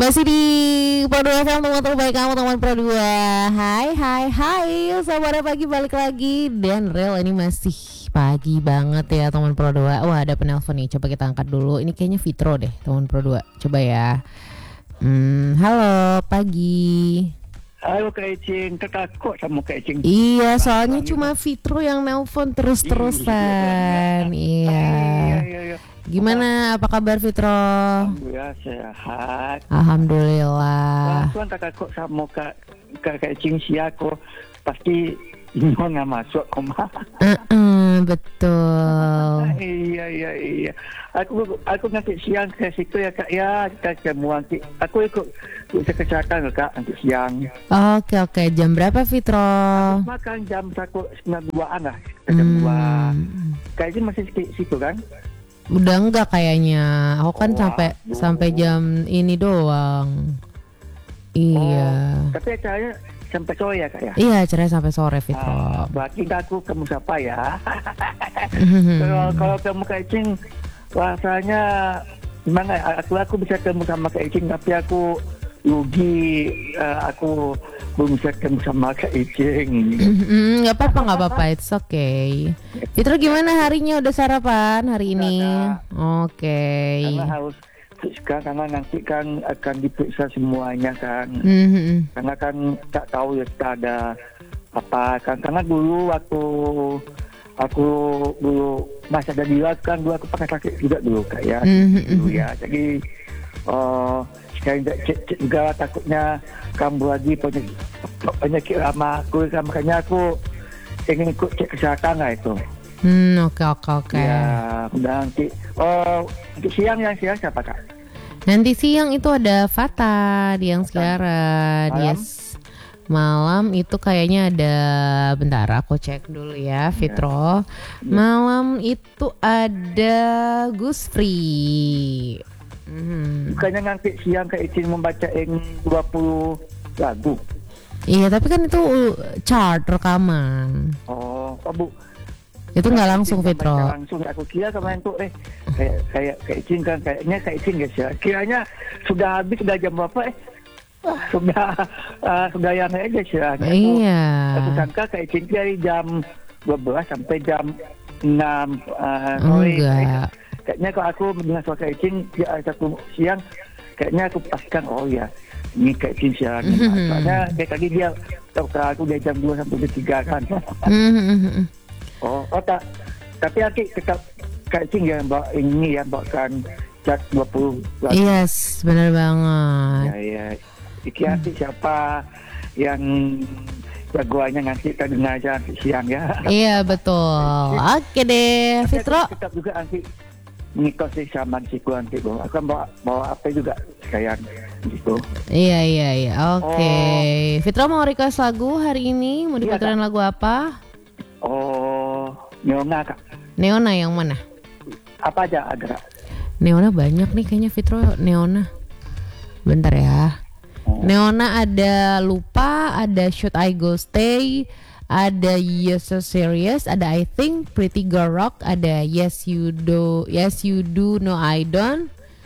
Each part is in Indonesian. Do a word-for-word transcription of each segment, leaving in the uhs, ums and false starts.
Masih di Pro dua F M, teman-teman baik kamu, teman Pro dua. Hai, hai, hai. Sabarnya pagi balik lagi. Dan real ini masih pagi banget ya teman Pro dua. Wah, ada penelpon nih. Coba kita angkat dulu. Ini kayaknya Fitro deh, teman Pro dua. Coba ya. Hmm, halo, pagi. Halo Kak Icing, ketakut sama Kak Icing. Iya, soalnya cuma Fitro yang nelpon terus-terusan. Iya. Gimana? Apa kabar Fitro? Alhamdulillah sehat. Alhamdulillah. Tuan takut sama Kak Kak Icing si aku pasti mau nggak masuk koma. Uh-uh, betul. Iya iya iya. Aku aku nanti siang ke situ ya Kak ya. Kita semua nanti. Aku ikut ikut kesehatan Kak nanti siang. Oke oke. Jam berapa Fitro? Makan jam satu setengah duaan lah. Jam dua. Hmm. Kayaknya masih di situ kan? Udah enggak kayaknya. Aku kan Oh, sampai aduh. sampai jam ini doang. Iya. Oh, tapi acaranya sampai sore ya Kak ya? Iya, acaranya sampai sore Fitro. Ah, berarti aku kamu siapa ya? Kalau kalau kamu Kak Icing rasanya gimana? Aku aku bisa ketemu sama Kak Icing tapi aku rugi, uh, aku belum bisa ketemu sama Kak Icing. Hmm, nggak apa-apa nggak apa-apa, it's okay. Fitro gimana harinya? Udah sarapan hari ini? Oke. Karena harus sekarang karena nanti kan akan diperiksa semuanya kan. Mhm. Karena kan tak tahu ya kita ada apa kan. Karena dulu waktu aku dulu masih ada di luar kan dulu aku pakai sakit juga dulu Kak ya. Mhm. Dulu ya. Jadi uh, sekarang cek cek juga takutnya kambuh lagi penyakit, penyakit lama aku, makanya aku ingin ikut cek kesehatan lah itu. Hmm, oke oke oke. Ya, udah nanti. Oh, untuk siang yang siang siapa Kak? Nanti siang itu ada Fata di yang siaran. Malam? Yes. Malam itu kayaknya ada, bentar aku cek dulu ya Fitro. Malam itu ada Gus Free. Mhm. Bukannya nanti siang Kak Icing membaca yang dua puluh lagu. Iya tapi kan itu chart rekaman. Oh, oh bu. Itu nggak langsung Membaca Fitro. Langsung aku kira kemarin tuh eh kayak kayak Kak Icing kan kayaknya Kak Icing guys ya. Kiranya sudah habis sudah jam berapa eh? Wah, sudah uh, sudah yang aja sih. Iya. Aku sangka Kak Icing dari jam dua belas sampai jam enam uh, sore. Enggak. Kayaknya kalau aku mendengar suara Kak Icing di satu siang, kayaknya aku pastikan oh ya ini Kak Icing siang. Mhm. Soalnya kayak tadi dia tahu aku dari jam dua sampai jam tiga kan. Mhm. Oh, oh tak. Tapi aku tetap Kak Icing yang bawa ini ya bawakan cat dua puluh lagu. Yes, benar banget. Ya ya. Iki nanti siapa yang jagoannya nanti kita dengar aja nanti siang ya. Iya betul. Oke deh, Tapi Fitro. aku tetap juga nanti mengikuti sama siku nanti bu. Akan bawa bawa apa juga sekalian gitu. Iya iya iya. Oke. Oh. Fitro mau request lagu hari ini? Mau Iya, diputerin lagu apa? Oh, Nyona Kak. Neona yang mana? Apa aja ada Kak? Neona banyak nih kayaknya Fitro. Neona. Bentar ya. Oh. Neona ada Lupa, ada Should I Go Stay, ada You're So Serious, ada I Think, Pretty Girl Rock, ada Yes You Do, Yes You Do, No I Don't.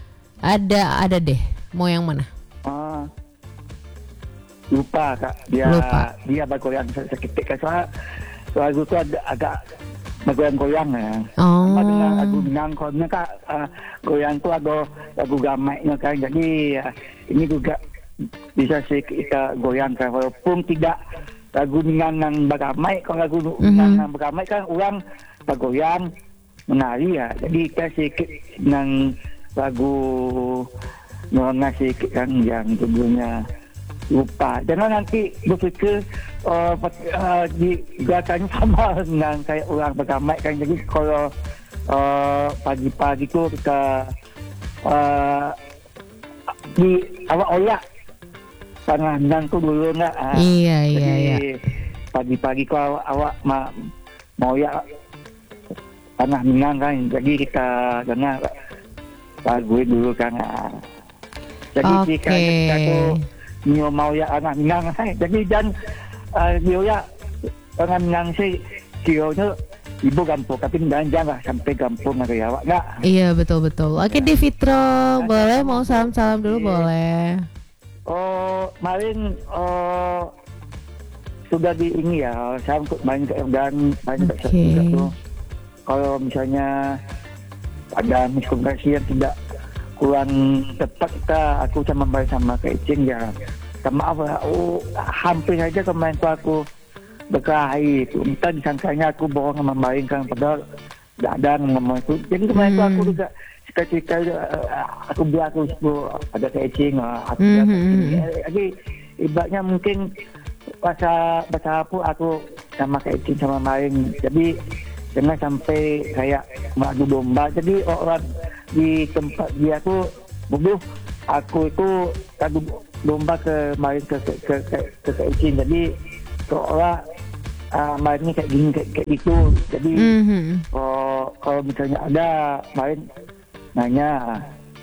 Ada ada deh. Mau yang mana? Ah, lupa Kak. Dia Lupa. dia bergoyang sakit kan soalnya lagu itu agak, agak bergoyang-goyang ya. Oh. Sama dengan lagu Minang Kornya Kak, uh, goyang itu ada lagu gamainya kan. Jadi ya, ini juga bisa sih kita goyangkan walaupun tidak lagu Minang yang bergamai. Kalau lagu Mhm. Minang yang bergamai kan orang bergoyang menari ya. Jadi kita sedikit dengan lagu Nona sedikit kan yang judulnya lupa. Jangan nanti berfikir uh, uh, di gerakannya sama dengan kayak orang bergamai kan. Jadi kalau uh, pagi-pagi tu kita uh, di awak oyak tanah Minang tu dulu nak. Uh, Iya iya jadi iya. pagi-pagi kalau awak ma, mau oyak tanah Minang kan. Jadi kita dengar lagu dulu kan. Uh. Jadi Oke. jika kita tu Nyo mau ya anak Minang hai. Jadi dan uh, dia ya orang Minang si kira tu ibu gampang, tapi jangan sampai gampang nggak ya, nggak. Iya betul-betul. Oke deh Fitro, boleh mau salam-salam dulu boleh. Oh, kemarin oh, sudah di ini ya, saya untuk main ke Erdan, main ke Oke. juga tuh. Kalau misalnya ada miskomunikasi yang tidak kurang tepat, kita aku sama main sama ke Icing ya. Sama apa? Oh, hampir saja kemarin tuh aku berkelahi itu. Entah disangkanya aku bohong sama main kan, padahal tidak ada ngomong itu. Jadi kemarin tuh aku Hmm. juga cerita aku bilang aku ada catching, aku Mhm. bilang catching. Jadi ibaratnya mungkin bahasa bahasa apa aku sama catching sama main. Jadi jangan sampai kayak mengadu domba. Jadi orang di tempat dia tuh bubuh aku itu adu domba ke main ke ke ke ke, ke catching. Jadi seolah uh, mainnya kayak gini kayak, kayak gitu. Jadi Mhm. kalau kalau misalnya ada main nanya,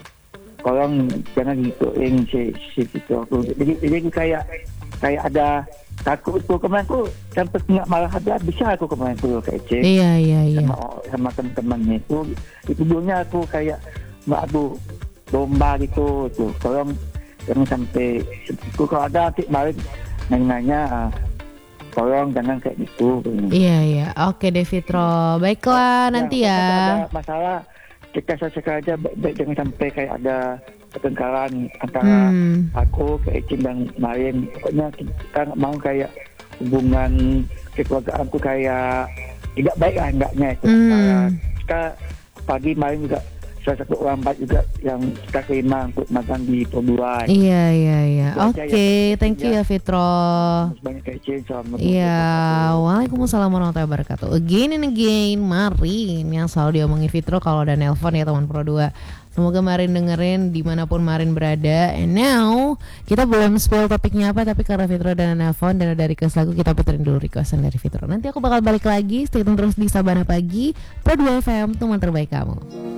tolong jangan gituin si si itu aku. Jadi jadi kayak kayak ada takut tuh kemarin tuh sampai nggak malah ada bisa aku kemarin tuh kayak cek Iya iya iya. sama sama teman-temannya itu itu dulunya aku kayak nggak adu domba gitu tuh. Tolong jangan sampai itu kalau ada nanti main nanya, tolong jangan kayak gitu. Iya iya. Oke deh Fitro. Baiklah nanti Kalau ya. ada masalah kita selesaikan aja baik-baik, jangan sampai kayak ada pertengkaran antara Hmm. aku ke Ecin dan Marin. Pokoknya kita nggak mau kayak hubungan kekeluargaan tuh kayak tidak baik lah enggaknya itu. Hmm. Antara kita pagi Marin juga salah satu orang baik juga yang kita terima untuk makan di Produan. Iya iya iya. Itu aja Oke, ya. thank you ya Fitro. Banyak ke Ecin, selamat Iya, berbuka. waalaikumsalam warahmatullahi wabarakatuh. Again and again, Marin yang selalu diomongin Fitro kalau ada nelpon ya teman Pro dua. Semoga Marin dengerin dimanapun Marin berada. And now kita belum spoil topiknya apa, tapi karena Fitro dan nelpon dan ada request lagu, kita puterin dulu requestan dari Fitro. Nanti aku bakal balik lagi. Stay tune terus di Sabana Pagi Pro dua F M, teman terbaik kamu.